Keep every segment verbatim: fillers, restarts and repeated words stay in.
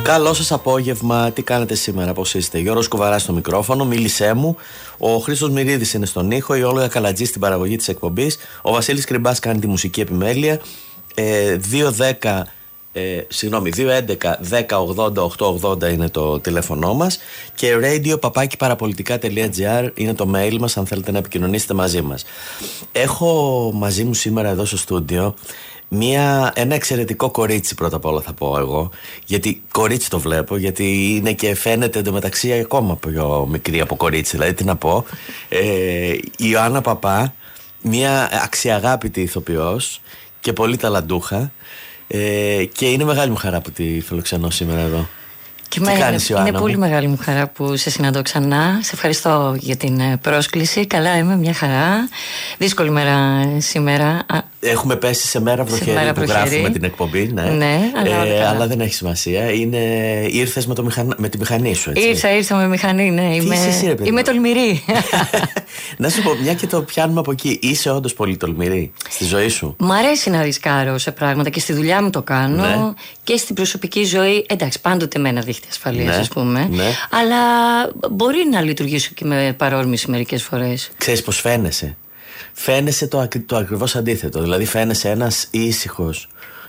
Καλό σας απόγευμα, τι κάνετε σήμερα, πώς είστε? Γιώργος Κουβαράς στο μικρόφωνο, μίλησέ μου. Ο Χρήστος Μυρίδης είναι στον ήχο, η Όλγα Καλατζή στην παραγωγή της εκπομπής. Ο Βασίλης Κρυμπάς κάνει τη μουσική επιμέλεια. ε, δύο δέκα ε, συγγνώμη, δύο έντεκα δέκα ογδόντα οκτακόσια ογδόντα είναι το τηλέφωνό μας. Και radio παπάκι παραπολιτικά τελεία τζι άρ είναι το mail μας, αν θέλετε να επικοινωνήσετε μαζί μας. Έχω μαζί μου σήμερα εδώ στο στούντιο Μια, ένα εξαιρετικό κορίτσι, πρώτα απ' όλα θα πω εγώ. Γιατί κορίτσι το βλέπω, γιατί είναι και φαίνεται εντωμεταξύ ακόμα πιο μικρή από κορίτσι. Δηλαδή, τι να πω. Ε, η Ιωάννα Παπά, μια αξιαγάπητη ηθοποιός και πολύ ταλαντούχα. Ε, και είναι μεγάλη μου χαρά που τη φιλοξενώ σήμερα εδώ. Και με, είναι, είναι πολύ μεγάλη μου χαρά που σε συναντώ ξανά. Σε ευχαριστώ για την πρόσκληση. Καλά είμαι, μια χαρά. Δύσκολη μέρα σήμερα. Έχουμε πέσει σε μέρα βροχερή, σε μέρα που βροχερή. Γράφουμε την εκπομπή. Ναι, ναι αλλά, ε, αλλά δεν έχει σημασία. Είναι... Ήρθες με, το μηχαν... με τη μηχανή σου, έτσι. Ήρθα, ήρθα με μηχανή, ναι. Είμαι, εσύ, ρε, είμαι τολμηρή. Να σου πω, μια και το πιάνουμε από εκεί. Είσαι όντως πολύ τολμηρή στη ζωή σου? Μ' αρέσει να ρισκάρω σε πράγματα και στη δουλειά μου το κάνω. Ναι. Και στην προσωπική ζωή. Εντάξει, πάντοτε με ένα δίχτυ ασφαλείας, ναι, ας πούμε. Ναι. Αλλά μπορεί να λειτουργήσω και με παρόρμηση μερικές φορές. Ξέρεις πως φαίνεσαι? Φαίνεσαι το, το ακριβώς αντίθετο. Δηλαδή φαίνεσαι ένας ήσυχος,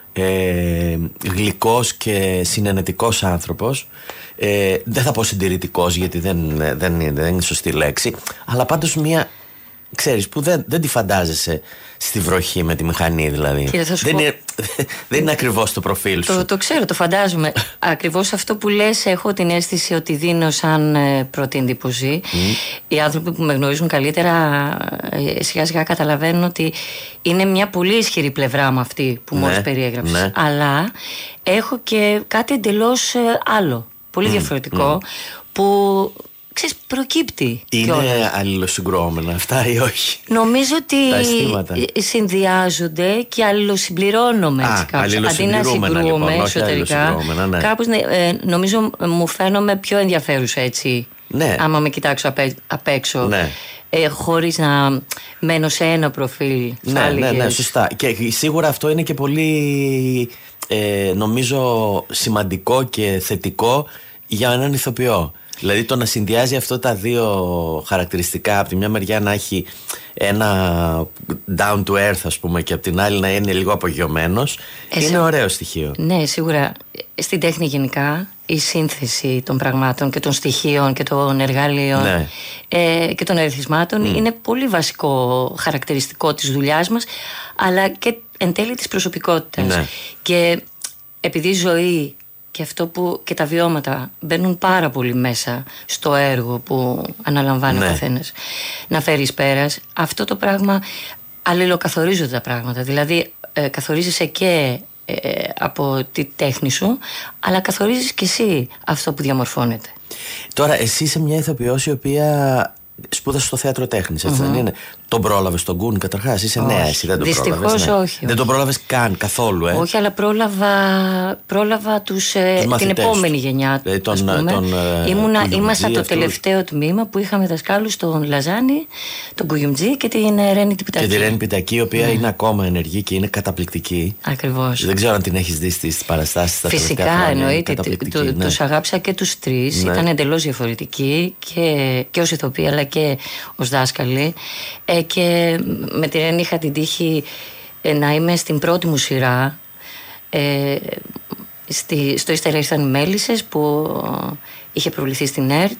ε, γλυκός και συνενετικός άνθρωπος. ε, Δεν θα πω συντηρητικός, γιατί δεν, δεν, είναι, δεν είναι σωστή λέξη. Αλλά πάντως μια, ξέρεις, που δεν, δεν τη φαντάζεσαι στη βροχή με τη μηχανή, δηλαδή. Κύριε, δεν, είναι, δεν είναι ακριβώς το προφίλ σου. Το, το ξέρω, το φαντάζομαι. Ακριβώς αυτό που λες, έχω την αίσθηση ότι δίνω σαν ε, πρώτη εντύπωση. Mm. Οι άνθρωποι που με γνωρίζουν καλύτερα ε, σιγά σιγά καταλαβαίνουν ότι είναι μια πολύ ισχυρή πλευρά μου αυτή που, ναι, μόλις περιέγραψες. Ναι. Αλλά έχω και κάτι εντελώς ε, άλλο, πολύ mm. διαφορετικό, mm. που... Ξέρεις, προκύπτει. Είναι αλληλοσυγκρουόμενα αυτά ή όχι? Νομίζω ότι συνδυάζονται και αλληλοσυμπληρώνομαι. Α, αντί να συγκρούομαι λοιπόν, εσωτερικά, ναι. Κάπως ε, νομίζω μου φαίνομαι πιο ενδιαφέρουσα έτσι, ναι, άμα με κοιτάξω απ' απ' έξω, ναι. ε, χωρίς να μένω σε ένα προφίλ. Ναι, ναι, ναι, σωστά. Και σίγουρα αυτό είναι και πολύ ε, νομίζω σημαντικό και θετικό για έναν ηθοποιό. Δηλαδή το να συνδυάζει αυτό τα δύο χαρακτηριστικά, από τη μια μεριά να έχει ένα down to earth, ας πούμε, και από την άλλη να είναι λίγο απογειωμένος, ε, είναι ωραίο στοιχείο. Ναι, σίγουρα. Στην τέχνη γενικά η σύνθεση των πραγμάτων και των στοιχείων και των εργαλείων, ναι, ε, και των ερεθισμάτων mm. είναι πολύ βασικό χαρακτηριστικό της δουλειάς μας, αλλά και εν τέλει της προσωπικότητας. Ναι. Και επειδή η ζωή και αυτό που και τα βιώματα μπαίνουν πάρα πολύ μέσα στο έργο που αναλαμβάνει, ναι, ο καθένας να φέρει εις πέρας, αυτό το πράγμα αλληλοκαθορίζονται τα πράγματα. Δηλαδή ε, καθορίζεσαι και ε, από τη τέχνη σου, αλλά καθορίζεις και εσύ αυτό που διαμορφώνεται. Τώρα εσύ είσαι μια ηθοποιός η οποία σπούδασε στο θέατρο τέχνης, έτσι mm-hmm. δεν είναι? Τον πρόλαβες τον Γκουν καταρχάς? Είσαι όχι. Νέα εσύ, δεν τον Δυστυχώς πρόλαβες? Ναι. όχι. Δεν τον πρόλαβες καν καθόλου, ε? Όχι, αλλά πρόλαβα, πρόλαβα τους, ε, την επόμενη γενιά. Ε, τον, τον, Ήμουνα, ήμασταν το αυτούς. τελευταίο τμήμα που είχαμε δασκάλους τον Λαζάνη, τον Κουγιουμτζή και την Ρένη Πιτακή. Και τη Ρένη Πιτακή, η οποία mm. είναι ακόμα ενεργή και είναι καταπληκτική. Ακριβώς. Δεν ξέρω αν την έχεις δει στις παραστάσεις τα τελευταία χρόνια. Φυσικά, εννοείται. Το, ναι. Τους αγάπησα και τους τρεις. Ναι. Ήταν εντελώς διαφορετικοί και, και ως ηθοποιοί αλλά και ως δάσκαλοι. Ε, και με τη Ρένη είχα την τύχη ε, να είμαι στην πρώτη μου σειρά, ε, στη, στο Ύστερα ήρθαν οι Μέλισσες που είχε προβληθεί στην ΕΡΤ.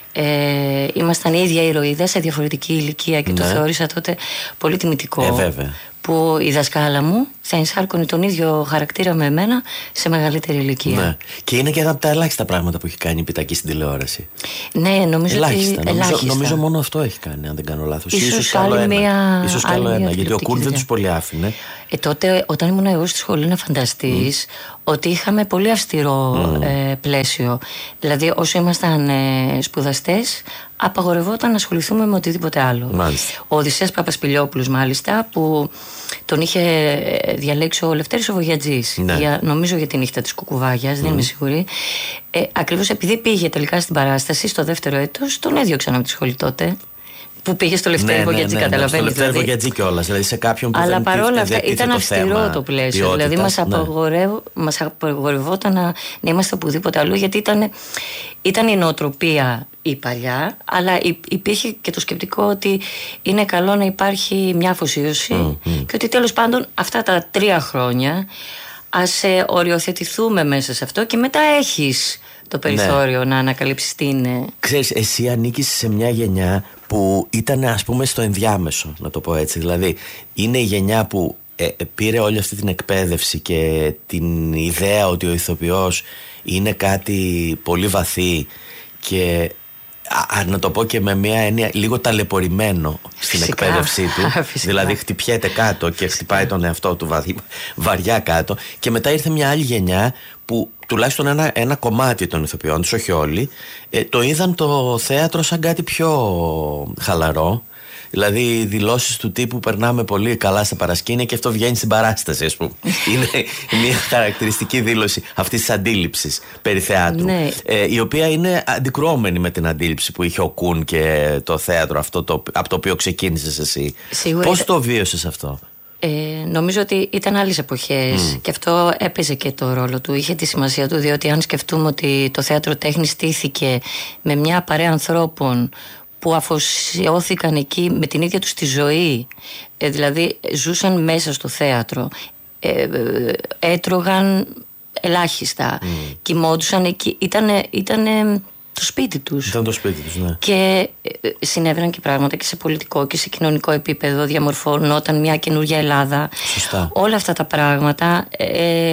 Ε, ήμασταν η ίδια ηρωίδα σε διαφορετική ηλικία και, ναι, το θεώρησα τότε πολύ τιμητικό. Ε, βέβαια. Που η δασκάλα μου θα ενσάρκωνε τον ίδιο χαρακτήρα με εμένα σε μεγαλύτερη ηλικία. Ναι. Και είναι και ένα από τα ελάχιστα πράγματα που έχει κάνει η Πιτακή στην τηλεόραση. Ναι, νομίζω ελάχιστα. ότι. Νομίζω, ελάχιστα. νομίζω μόνο αυτό έχει κάνει, αν δεν κάνω λάθος. Ίσως, ίσως άλλο άλλη ένα. Μία, ίσως άλλο ένα. Γιατί ο Κουν δεν τους πολύ άφηνε. Ε, τότε, όταν ήμουν εγώ στη σχολή, να φανταστείς mm. ότι είχαμε πολύ αυστηρό mm. ε, πλαίσιο. Δηλαδή, όσο ήμασταν ε, σπουδαστές, απαγορευόταν να ασχοληθούμε με οτιδήποτε άλλο. Μάλιστα. Ο Οδυσσέας Παπασπηλιόπουλος, μάλιστα, που τον είχε διαλέξει ο Λευτέρης ο Βογιατζής, ναι, για, νομίζω για τη νύχτα της Κουκουβάγιας, mm. δεν είμαι σίγουρη. Ε, ακριβώς επειδή πήγε τελικά στην παράσταση, στο δεύτερο έτος, τον έδιωξαν από τη σχολή τότε. Που πήγε στο Λευτέρη Βογιατζή, ναι, ναι, καταλαβαίνεις. Ναι, στο Λευτέρη Βογιατζή κιόλας. Δηλαδή σε κάποιον που αλλά δεν παρόλα αυτά δεν ήταν αυστηρό το, το πλαίσιο. Ποιότητας, δηλαδή μας, ναι. απαγορευ, μας απαγορευόταν να, να είμαστε οπουδήποτε αλλού, γιατί ήταν, ήταν η νοοτροπία η παλιά, αλλά υπήρχε και το σκεπτικό ότι είναι καλό να υπάρχει μια αφοσίωση mm, mm. και ότι τέλος πάντων αυτά τα τρία χρόνια ας ε, οριοθετηθούμε μέσα σε αυτό και μετά έχεις το περιθώριο ναι. να ανακαλύψεις τι είναι. Ξέρεις, εσύ ανήκεις σε μια γενιά που ήταν, ας πούμε, στο ενδιάμεσο, να το πω έτσι. Δηλαδή είναι η γενιά που ε, πήρε όλη αυτή την εκπαίδευση και την ιδέα ότι ο ηθοποιός είναι κάτι πολύ βαθύ και α, να το πω και με μια έννοια λίγο ταλαιπωρημένο στην Φυσικά. εκπαίδευσή του. Δηλαδή χτυπιέται κάτω και Φυσικά. χτυπάει τον εαυτό του βα, βαριά κάτω. Και μετά ήρθε μια άλλη γενιά που τουλάχιστον ένα, ένα κομμάτι των ηθοποιών τους, όχι όλοι, ε, το είδαν το θέατρο σαν κάτι πιο χαλαρό. Δηλαδή δηλώσεις του τύπου περνάμε πολύ καλά στα παρασκήνια και αυτό βγαίνει στην παράσταση, ας πούμε. Είναι μια χαρακτηριστική δήλωση αυτής της αντίληψης περί θεάτρου, ναι. ε, η οποία είναι αντικρουόμενη με την αντίληψη που είχε ο Κουν και το θέατρο αυτό το, από το οποίο ξεκίνησες εσύ. Σίγουρα. Πώς το βίωσες αυτό? Ε, νομίζω ότι ήταν άλλες εποχές mm. και αυτό έπαιζε και το ρόλο του, είχε τη σημασία του, διότι αν σκεφτούμε ότι το θέατρο τέχνης στήθηκε με μια παρέα ανθρώπων που αφοσιώθηκαν εκεί με την ίδια τους τη ζωή, ε, δηλαδή ζούσαν μέσα στο θέατρο, ε, ε, έτρωγαν ελάχιστα, mm. κοιμόντουσαν εκεί, ήτανε, ήτανε το σπίτι τους. Ήταν το σπίτι τους, ναι. Και ε, συνέβαιναν και πράγματα και σε πολιτικό και σε κοινωνικό επίπεδο, διαμορφώνονταν μια καινούργια Ελλάδα. Σωστά. Όλα αυτά τα πράγματα ε,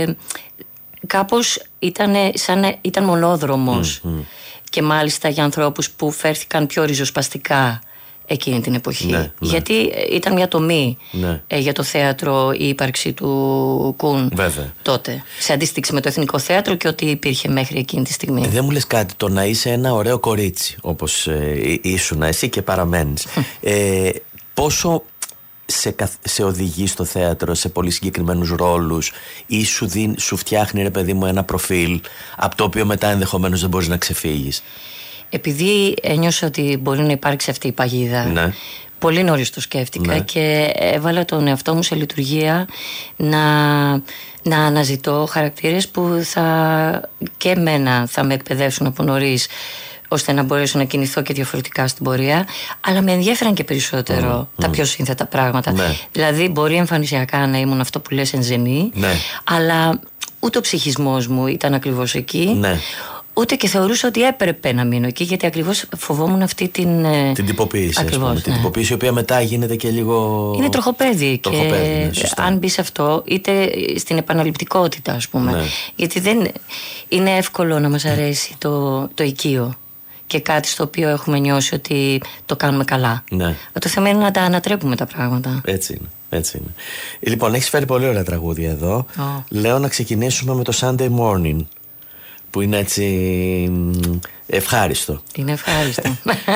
κάπως ήταν, σαν, ήταν μονόδρομος. Mm, mm. Και μάλιστα για ανθρώπους που φέρθηκαν πιο ριζοσπαστικά εκείνη την εποχή. Ναι, ναι. Γιατί ήταν μια τομή ναι. ε, για το θέατρο η ύπαρξη του Κουν Βέβαια. τότε. Σε αντίστοιξη με το Εθνικό Θέατρο και ό,τι υπήρχε μέχρι εκείνη τη στιγμή. Ε, δεν μου λες κάτι, το να είσαι ένα ωραίο κορίτσι όπως ε, ήσουν εσύ και παραμένεις. ε, πόσο σε, σε οδηγεί στο θέατρο σε πολύ συγκεκριμένους ρόλους ή σου, δι, σου φτιάχνει, ρε παιδί μου, ένα προφίλ από το οποίο μετά ενδεχομένως δεν μπορείς να ξεφύγεις? Επειδή ένιωσα ότι μπορεί να υπάρξει αυτή η παγίδα, ναι. πολύ νωρίς το σκέφτηκα ναι. και έβαλα τον εαυτό μου σε λειτουργία να, να αναζητώ χαρακτήρες που θα και εμένα θα με εκπαιδεύσουν από νωρίς, ώστε να μπορέσω να κινηθώ και διαφορετικά στην πορεία, αλλά με ενδιαφέραν και περισσότερο mm, τα mm. πιο σύνθετα πράγματα. Ναι. Δηλαδή, μπορεί εμφανισιακά να ήμουν αυτό που λες ενζενή, ναι. αλλά ούτε ο ψυχισμός μου ήταν ακριβώς εκεί, ναι. ούτε και θεωρούσα ότι έπρεπε να μείνω εκεί, γιατί ακριβώς φοβόμουν αυτή την. Την τυποποίηση. Ακριβώς, ναι. Την τυποποίηση, η οποία μετά γίνεται και λίγο. Είναι τροχοπέδι. τροχοπέδι και ναι, αν μπει σε αυτό, είτε στην επαναληπτικότητα, ας πούμε. Ναι. Γιατί δεν είναι εύκολο να μας αρέσει το, το οικείο και κάτι στο οποίο έχουμε νιώσει ότι το κάνουμε καλά. Ναι. Το θέμα είναι να τα ανατρέπουμε τα πράγματα. Έτσι είναι. Έτσι είναι. Λοιπόν, έχεις φέρει πολύ ωραία τραγούδια εδώ. Oh. Λέω να ξεκινήσουμε με το Sunday Morning, που είναι έτσι ευχάριστο. Είναι ευχάριστο.